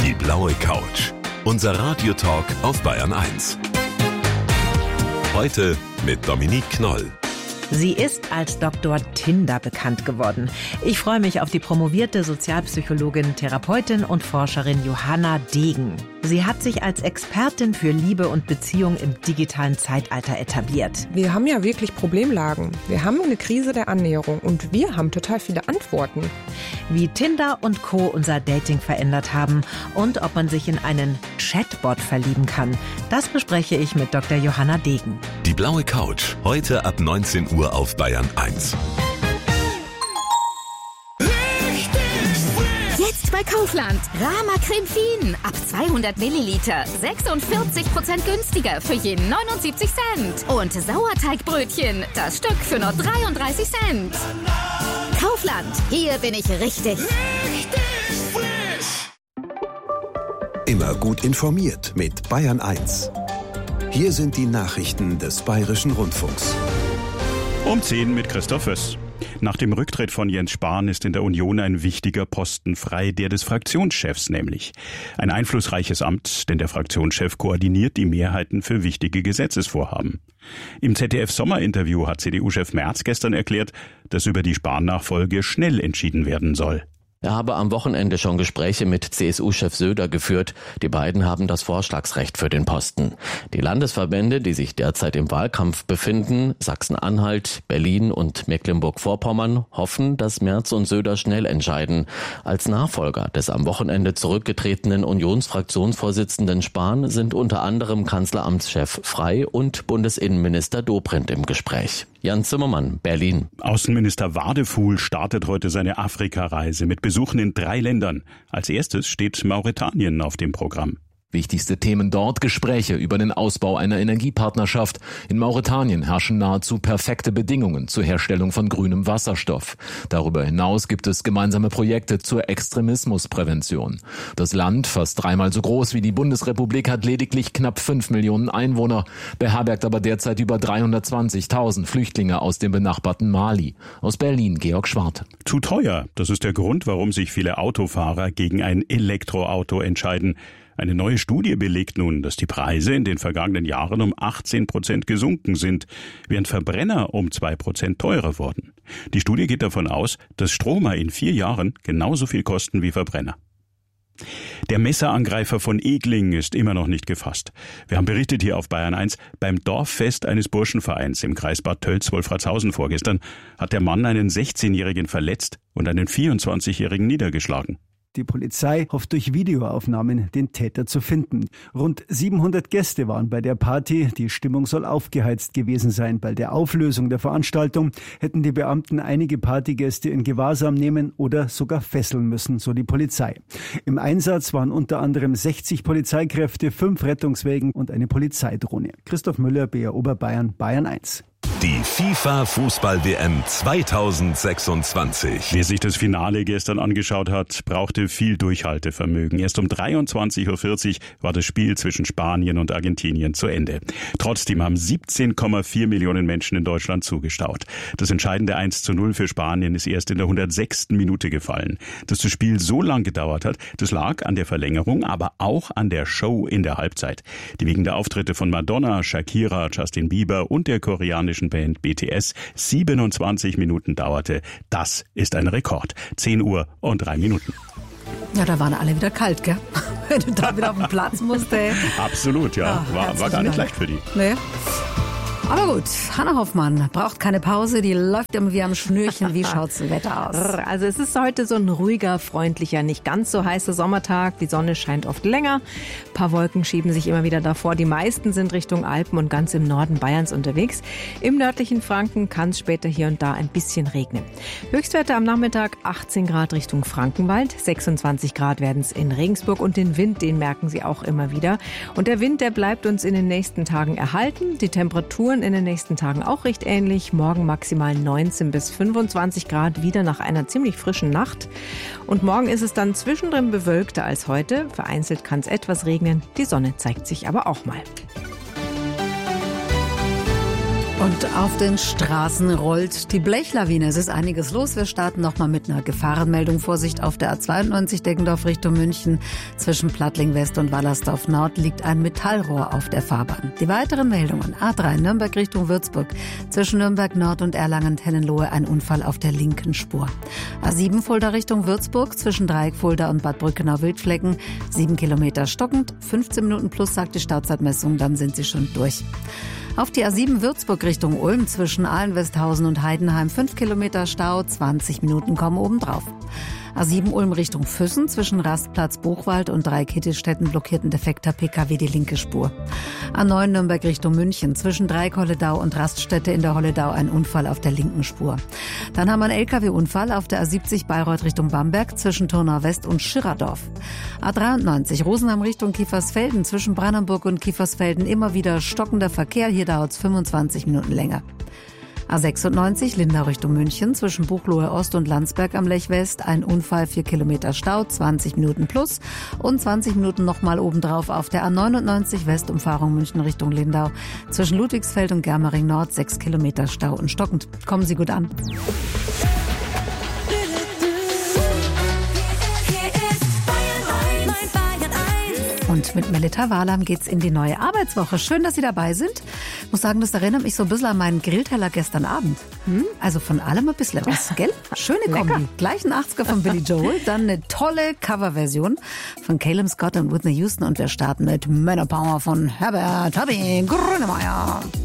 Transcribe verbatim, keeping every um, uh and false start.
Die blaue Couch. Unser Radiotalk auf Bayern eins. Heute mit Dominique Knoll. Sie ist als Doktor Tinder bekannt geworden. Ich freue mich auf die promovierte Sozialpsychologin, Therapeutin und Forscherin Johanna Degen. Sie hat sich als Expertin für Liebe und Beziehung im digitalen Zeitalter etabliert. Wir haben ja wirklich Problemlagen. Wir haben eine Krise der Annäherung und wir haben total viele Antworten. Wie Tinder und Co. unser Dating verändert haben und ob man sich in einen Chatbot verlieben kann, das bespreche ich mit Doktor Johanna Degen. Die blaue Couch, heute ab neunzehn Uhr auf Bayern eins. Jetzt bei Kaufland. Rama Creme Fien. Ab zweihundert Milliliter. sechsundvierzig Prozent günstiger für je neunundsiebzig Cent. Und Sauerteigbrötchen. Das Stück für nur dreiunddreißig Cent. Kaufland. Hier bin ich richtig. Richtig frisch. Immer gut informiert mit Bayern eins. Hier sind die Nachrichten des Bayerischen Rundfunks. Um zehn mit Christoph Wöss. Nach dem Rücktritt von Jens Spahn ist in der Union ein wichtiger Posten frei, der des Fraktionschefs nämlich. Ein einflussreiches Amt, denn der Fraktionschef koordiniert die Mehrheiten für wichtige Gesetzesvorhaben. Im Z D F-Sommerinterview hat C D U-Chef Merz gestern erklärt, dass über die Spahn-Nachfolge schnell entschieden werden soll. Er habe am Wochenende schon Gespräche mit C S U-Chef Söder geführt. Die beiden haben das Vorschlagsrecht für den Posten. Die Landesverbände, die sich derzeit im Wahlkampf befinden, Sachsen-Anhalt, Berlin und Mecklenburg-Vorpommern, hoffen, dass Merz und Söder schnell entscheiden. Als Nachfolger des am Wochenende zurückgetretenen Unionsfraktionsvorsitzenden Spahn sind unter anderem Kanzleramtschef Frey und Bundesinnenminister Dobrindt im Gespräch. Jan Zimmermann, Berlin. Außenminister Wadefuhl startet heute seine Afrika-Reise mit Besuchen in drei Ländern. Als erstes steht Mauretanien auf dem Programm. Wichtigste Themen dort: Gespräche über den Ausbau einer Energiepartnerschaft. In Mauretanien herrschen nahezu perfekte Bedingungen zur Herstellung von grünem Wasserstoff. Darüber hinaus gibt es gemeinsame Projekte zur Extremismusprävention. Das Land, fast dreimal so groß wie die Bundesrepublik, hat lediglich knapp fünf Millionen Einwohner, beherbergt aber derzeit über dreihundertzwanzigtausend Flüchtlinge aus dem benachbarten Mali. Aus Berlin, Georg Schwarte. Zu teuer. Das ist der Grund, warum sich viele Autofahrer gegen ein Elektroauto entscheiden. Eine neue Studie belegt nun, dass die Preise in den vergangenen Jahren um achtzehn Prozent gesunken sind, während Verbrenner um zwei Prozent teurer wurden. Die Studie geht davon aus, dass Stromer in vier Jahren genauso viel kosten wie Verbrenner. Der Messerangreifer von Egling ist immer noch nicht gefasst. Wir haben berichtet hier auf Bayern eins, beim Dorffest eines Burschenvereins im Kreis Bad Tölz-Wolfratshausen vorgestern hat der Mann einen sechzehnjährigen verletzt und einen vierundzwanzigjährigen niedergeschlagen. Die Polizei hofft durch Videoaufnahmen den Täter zu finden. Rund siebenhundert Gäste waren bei der Party. Die Stimmung soll aufgeheizt gewesen sein. Bei der Auflösung der Veranstaltung hätten die Beamten einige Partygäste in Gewahrsam nehmen oder sogar fesseln müssen, so die Polizei. Im Einsatz waren unter anderem sechzig Polizeikräfte, fünf Rettungswägen und eine Polizeidrohne. Christoph Müller, B R Oberbayern, Bayern eins. Die FIFA-Fußball-W M zweitausendsechsundzwanzig. Wer sich das Finale gestern angeschaut hat, brauchte viel Durchhaltevermögen. Erst um dreiundzwanzig Uhr vierzig war das Spiel zwischen Spanien und Argentinien zu Ende. Trotzdem haben siebzehn Komma vier Millionen Menschen in Deutschland zugeschaut. Das entscheidende eins zu null für Spanien ist erst in der hundertsechsten Minute gefallen. Dass das Spiel so lang gedauert hat, das lag an der Verlängerung, aber auch an der Show in der Halbzeit, die wegen der Auftritte von Madonna, Shakira, Justin Bieber und der koreanischen Band B T S siebenundzwanzig Minuten dauerte. Das ist ein Rekord. zehn Uhr und drei Minuten. Ja, da waren alle wieder kalt, gell? Wenn du da wieder auf den Platz musst, ey. Absolut, ja. Ach, war, war gar nicht leicht für die. Nee. Aber gut, Hanna Hoffmann braucht keine Pause, die läuft immer wie am Schnürchen. Wie schaut's das Wetter aus? Also es ist heute so ein ruhiger, freundlicher, nicht ganz so heißer Sommertag. Die Sonne scheint oft länger. Ein paar Wolken schieben sich immer wieder davor. Die meisten sind Richtung Alpen und ganz im Norden Bayerns unterwegs. Im nördlichen Franken kann es später hier und da ein bisschen regnen. Höchstwerte am Nachmittag achtzehn Grad Richtung Frankenwald, sechsundzwanzig Grad werden es in Regensburg und den Wind, den merken Sie auch immer wieder. Und der Wind, der bleibt uns in den nächsten Tagen erhalten. Die Temperaturen in den nächsten Tagen auch recht ähnlich. Morgen maximal neunzehn bis fünfundzwanzig Grad, wieder nach einer ziemlich frischen Nacht. Und morgen ist es dann zwischendrin bewölkter als heute. Vereinzelt kann es etwas regnen. Die Sonne zeigt sich aber auch mal. Und auf den Straßen rollt die Blechlawine. Es ist einiges los. Wir starten nochmal mit einer Gefahrenmeldung. Vorsicht auf der A zweiundneunzig Deggendorf Richtung München. Zwischen Plattling West und Wallersdorf Nord liegt ein Metallrohr auf der Fahrbahn. Die weiteren Meldungen. A drei Nürnberg Richtung Würzburg. Zwischen Nürnberg Nord und Erlangen-Tennenlohe ein Unfall auf der linken Spur. A sieben Fulda Richtung Würzburg. Zwischen Dreieck Fulda und Bad Brückenau-Wildflecken. Sieben Kilometer stockend. fünfzehn Minuten plus sagt die Stauzeitmessung. Dann sind sie schon durch. Auf die A sieben Würzburg Richtung Ulm zwischen Ahlen-Westhausen und Heidenheim fünf Kilometer Stau, zwanzig Minuten kommen obendrauf. A sieben Ulm Richtung Füssen zwischen Rastplatz Buchwald und Dreieck-Hittelstetten blockierten defekter P K W die linke Spur. A neun Nürnberg Richtung München zwischen Dreieck-Holledau und Raststätte in der Holledau ein Unfall auf der linken Spur. Dann haben wir einen L K W-Unfall auf der A siebzig Bayreuth Richtung Bamberg zwischen Turnau West und Schirradorf. A dreiundneunzig Rosenheim Richtung Kiefersfelden zwischen Brannenburg und Kiefersfelden immer wieder stockender Verkehr. Hier dauert es fünfundzwanzig Minuten länger. A sechsundneunzig Lindau Richtung München zwischen Buchloe Ost und Landsberg am Lech West. Ein Unfall, vier Kilometer Stau, zwanzig Minuten plus und zwanzig Minuten nochmal obendrauf auf der A neunundneunzig Westumfahrung München Richtung Lindau. Zwischen Ludwigsfeld und Germering Nord sechs Kilometer Stau und stockend. Kommen Sie gut an. Und mit Melita Wahlam geht's in die neue Arbeitswoche. Schön, dass Sie dabei sind. Ich muss sagen, das erinnert mich so ein bisschen an meinen Grillteller gestern Abend. Hm? Also von allem ein bisschen was, gell? Schöne Kombi. Gleich ein achtziger von Billy Joel, dann eine tolle Coverversion von Caleb Scott und Whitney Houston. Und wir starten mit Männerpower von Herbert Hobby Grönemeyer.